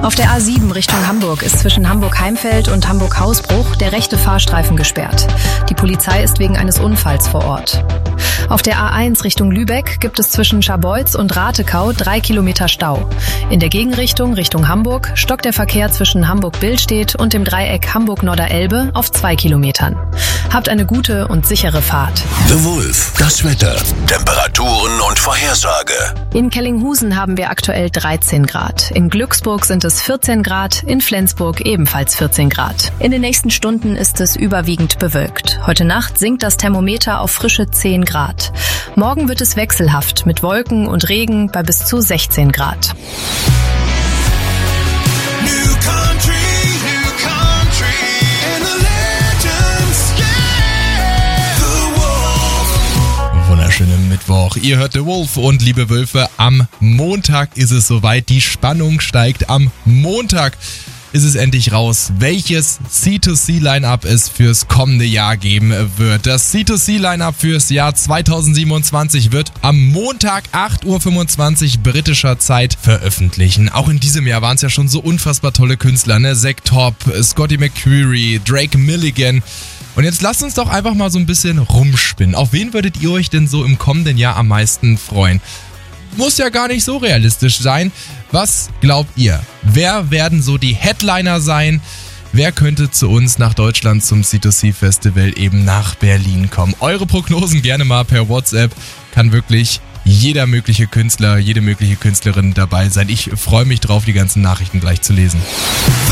Auf der A7 Richtung Hamburg ist zwischen Hamburg-Heimfeld und Hamburg-Hausbruch der rechte Fahrstreifen gesperrt. Die Polizei ist wegen eines Unfalls vor Ort. Auf der A1 Richtung Lübeck gibt es zwischen Scharbeutz und Ratekau 3 Kilometer Stau. In der Gegenrichtung Richtung Hamburg stockt der Verkehr zwischen Hamburg-Billstedt und dem Dreieck Hamburg-Norderelbe auf 2 Kilometern. Habt eine gute und sichere Fahrt. The Wolf, das Wetter, Temperaturen und Vorhersage. In Kellinghusen haben wir aktuell 13 Grad. In Glücksburg sind es 14 Grad, in Flensburg ebenfalls 14 Grad. In den nächsten Stunden ist es überwiegend bewölkt. Heute Nacht sinkt das Thermometer auf frische 10 Grad. Morgen wird es wechselhaft mit Wolken und Regen bei bis zu 16 Grad. Wunderschönen Mittwoch. Ihr hört The Wolf und liebe Wölfe, am Montag ist es soweit. Die Spannung steigt. Am Montag ist es endlich raus, welches C2C-Line-Up es fürs kommende Jahr geben wird. Das C2C-Line-Up fürs Jahr 2027 wird am Montag 8.25 Uhr britischer Zeit veröffentlichen. Auch in diesem Jahr waren es ja schon so unfassbar tolle Künstler, ne? Zack Top, Scotty McCreery, Drake Milligan. Und jetzt lasst uns doch einfach mal so ein bisschen rumspinnen. Auf wen würdet ihr euch denn so im kommenden Jahr am meisten freuen? Muss ja gar nicht so realistisch sein. Was glaubt ihr? Wer werden so die Headliner sein? Wer könnte zu uns nach Deutschland zum C2C-Festival eben nach Berlin kommen? Eure Prognosen gerne mal per WhatsApp. Kann wirklich jeder mögliche Künstler, jede mögliche Künstlerin dabei sein. Ich freue mich drauf, die ganzen Nachrichten gleich zu lesen.